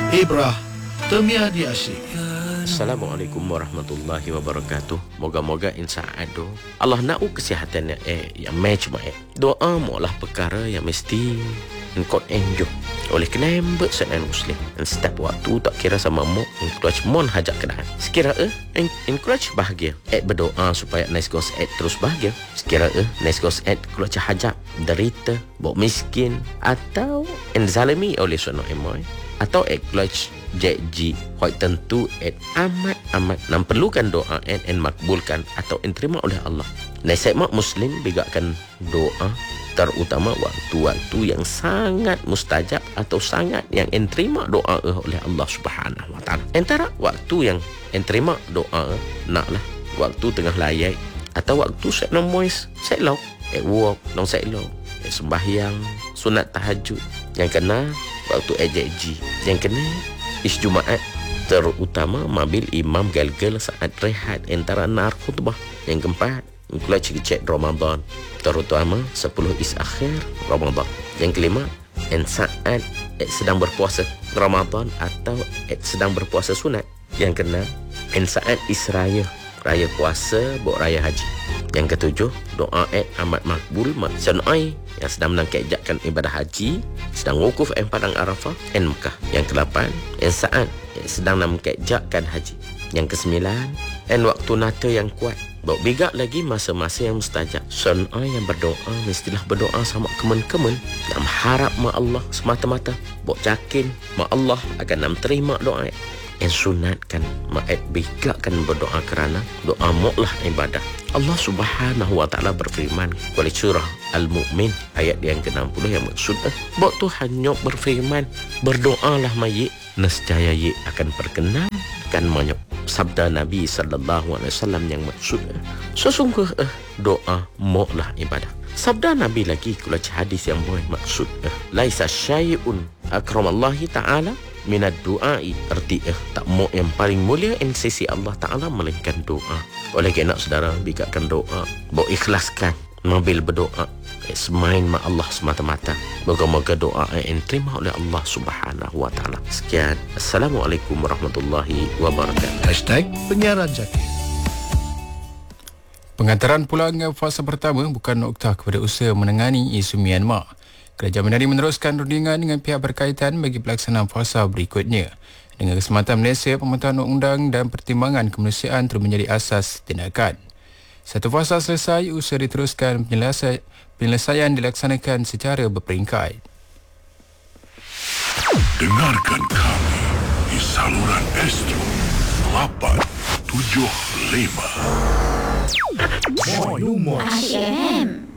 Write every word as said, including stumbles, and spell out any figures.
Ibrah, temia di asyik. Assalamualaikum warahmatullahi wabarakatuh. Moga-moga insan ado Allah nak kesihatan eh yang match mai. Doa molah perkara yang mesti engkau enjoy. Oleh kena embek seorang muslim. Dan setiap waktu tak kira sama mo encourage mon hajat kenaan. Sekira eh encourage bahagia. Eh berdoa supaya nice goes eh terus bahagia. Sekira eh nice goes eh encourage hajat derita, bok miskin atau enzalimi oleh sono emoy atau encourage janji hoi tentu et amat amat nam perlukan doa et en makbulkan atau en terima oleh Allah. Nasihat mak muslim begakan doa terutama waktu-waktu yang sangat mustajab atau sangat yang en terima doa oleh Allah Subhanahu wa taala. Antara waktu yang en terima doa naklah waktu tengah layai atau waktu set no mois set low at work long set low at sembahyang sunat tahajud yang kena waktu ejeji yang kena is Jumaat terutama mabil imam galgal saat rehat antara nar khutbah. Yang keempat mulai cek Ramadan terutama sepuluh is akhir Ramadan. Yang kelima en saat et sedang berpuasa Ramadan atau et sedang berpuasa sunat. Yang keenam en saat is raya raya puasa bok raya haji. Yang ketujuh doa et amat makbul maksud ai yang sedang menangkaijakkan ibadah haji sedang wukuf en padang Arafah en Mekah. Yang kedelapan en saat en sedang menangkaijakkan haji. Yang kesembilan en waktu nata yang kuat bok bigak lagi masa-masa yang mustajab. Sun ai yang berdoa mestilah berdoa sama kemen-kemen nam harap ma Allah semata-mata bok yakin ma Allah akan nam terima doa en sunatkan ma'at bigakkan berdoa kerana doa mu'lah ibadah. Allah Subhanahu wa taala berfirman kuali surah Al-Mu'min ayat yang ke enam puluh yang maksud bok Tuhan nyok berfirman berdoalah mayit nescaya ye akan perkenan kan manyok. Sabda Nabi sallallahu alaihi wasallam yang maksud sesungguh eh, doa mu'lah ibadah. Sabda Nabi lagi kula hadis yang boleh maksud eh, laisa syai'un akramallahi ta'ala minat du'ai erti eh tak mau yang paling mulia in sisi Allah Ta'ala melainkan doa. Oleh kerana saudara bikakan doa bau ikhlaskan mobil berdoa eh, semain ma Allah semata-mata. Moga-moga doa yang terima oleh Allah Subhanahu wa taala. Sekian, Assalamualaikum warahmatullahi wabarakatuh. Hashtag penyiaran Zakir. Pengantaran pulang fasa pertama bukan noktah kepada usaha menangani isu Myanmar. Kerajaan Menari meneruskan rundingan dengan pihak berkaitan bagi pelaksanaan fasa berikutnya. Dengan kesempatan Malaysia, pembentukan undang-undang dan pertimbangan kemanusiaan terus menjadi asas tindakan. Satu fasa selesai, usaha diteruskan penyelesaian, penyelesaian dilaksanakan secara berperingkat. Dengarkan kami di saluran Astro lapan tujuh lima. Moin Lumos. I am